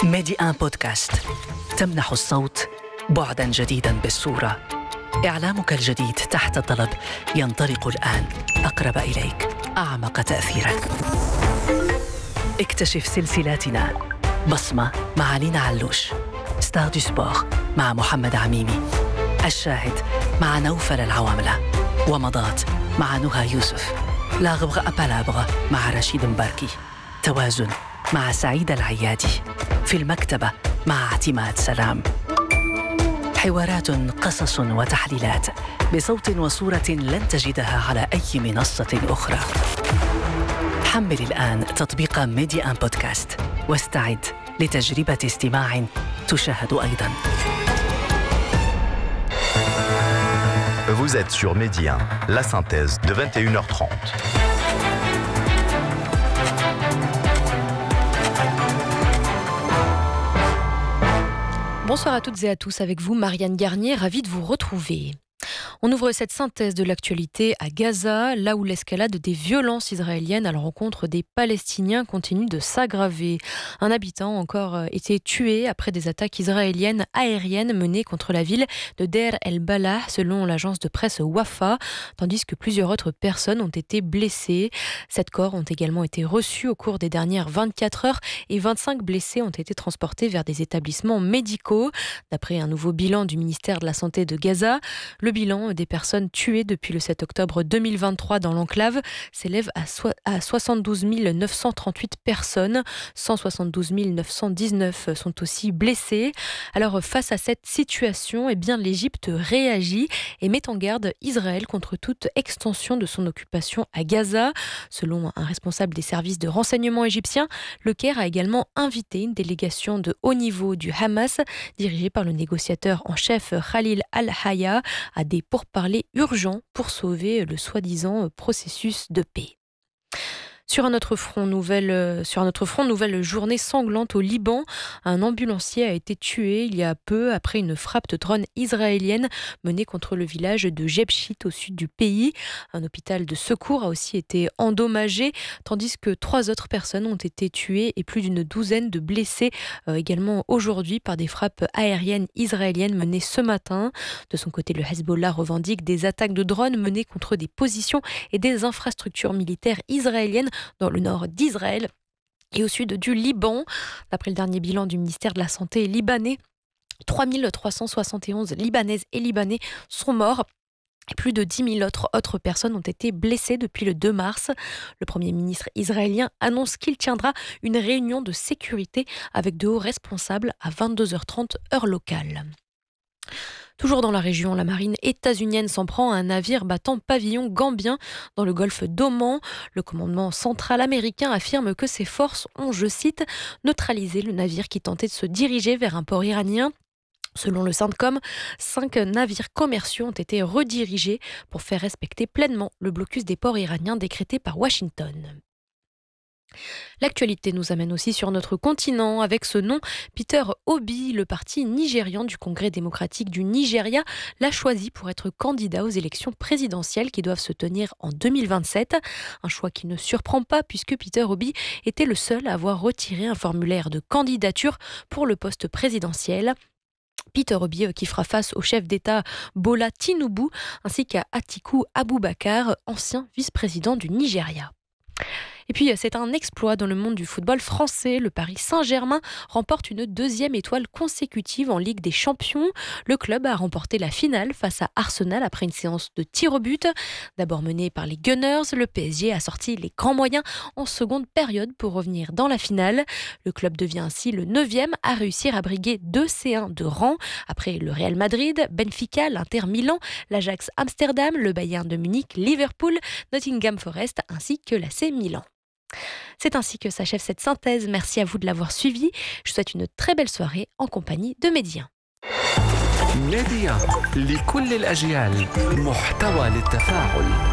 ميدي آن بودكاست تمنح الصوت بعداً جديداً بالصورة. إعلامك الجديد تحت الطلب ينطلق الآن أقرب إليك، أعمق تأثيراً. اكتشف سلسلاتنا: بصمة مع لينا علوش، ستار دو سبور مع محمد عميمي، الشاهد مع نوفل العواملة، ومضات مع نهى يوسف، لاغبغ أبالابغ مع رشيد مباركي، توازن مع سعيدة العيادي، في المكتبة مع اعتماد سلام. حوارات، قصص وتحليلات بصوت وصورة لن تجدها على أي منصة أخرى. حمل الآن تطبيق ميدي آن بودكاست واستعد لتجربة استماع تشاهد أيضاً. Vous êtes sur Medi 1, la synthèse de 21h30. Bonsoir à toutes et à tous, avec vous Marianne Garnier, ravie de vous retrouver. On ouvre cette synthèse de l'actualité à Gaza, là où l'escalade des violences israéliennes à la rencontre des Palestiniens continue de s'aggraver. Un habitant a encore été tué après des attaques israéliennes aériennes menées contre la ville de Deir el-Balah, selon l'agence de presse Wafa, tandis que plusieurs autres personnes ont été blessées. 7 corps ont également été reçus au cours des dernières 24 heures et 25 blessés ont été transportés vers des établissements médicaux. D'après un nouveau bilan du ministère de la Santé de Gaza, le bilan des personnes tuées depuis le 7 octobre 2023 dans l'enclave s'élève à 72 938 personnes. 172 919 sont aussi blessés. Alors face à cette situation, l'Égypte réagit et met en garde Israël contre toute extension de son occupation à Gaza. Selon un responsable des services de renseignement égyptiens, le Caire a également invité une délégation de haut niveau du Hamas, dirigée par le négociateur en chef Khalil al-Hayya, à des pourparlers urgents pour sauver le soi-disant processus de paix. Sur un autre front, nouvelle journée sanglante au Liban. Un ambulancier a été tué il y a peu après une frappe de drone israélienne menée contre le village de Jebchit au sud du pays. Un hôpital de secours a aussi été endommagé, tandis que 3 autres personnes ont été tuées et plus d'une douzaine de blessés également aujourd'hui par des frappes aériennes israéliennes menées ce matin. De son côté, le Hezbollah revendique des attaques de drones menées contre des positions et des infrastructures militaires israéliennes dans le nord d'Israël et au sud du Liban. D'après le dernier bilan du ministère de la Santé libanais, 3371 Libanaises et Libanais sont morts. Et plus de 10 000 autres personnes ont été blessées depuis le 2 mars. Le Premier ministre israélien annonce qu'il tiendra une réunion de sécurité avec de hauts responsables à 22h30 heure locale. Toujours dans la région, la marine états-unienne s'en prend à un navire battant pavillon gambien dans le golfe d'Oman. Le commandement central américain affirme que ses forces ont, je cite, neutralisé le navire qui tentait de se diriger vers un port iranien. Selon le CENTCOM, 5 navires commerciaux ont été redirigés pour faire respecter pleinement le blocus des ports iraniens décrété par Washington. L'actualité nous amène aussi sur notre continent avec ce nom. Peter Obi, le parti nigérian du Congrès démocratique du Nigeria, l'a choisi pour être candidat aux élections présidentielles qui doivent se tenir en 2027. Un choix qui ne surprend pas puisque Peter Obi était le seul à avoir retiré un formulaire de candidature pour le poste présidentiel. Peter Obi qui fera face au chef d'État Bola Tinubu ainsi qu'à Atiku Abubakar, ancien vice-président du Nigeria. Et puis, c'est un exploit dans le monde du football français. Le Paris Saint-Germain remporte une 2e étoile consécutive en Ligue des Champions. Le club a remporté la finale face à Arsenal après une séance de tir au but. D'abord mené par les Gunners, le PSG a sorti les grands moyens en seconde période pour revenir dans la finale. Le club devient ainsi le 9e à réussir à briguer 2 C1 de rang après le Real Madrid, Benfica, l'Inter Milan, l'Ajax Amsterdam, le Bayern de Munich, Liverpool, Nottingham Forest ainsi que l'AC Milan. C'est ainsi que s'achève cette synthèse. Merci à vous de l'avoir suivi. Je vous souhaite une très belle soirée en compagnie de Medi 1. ميديا لكل الأجيال، محتوى للتفاعل.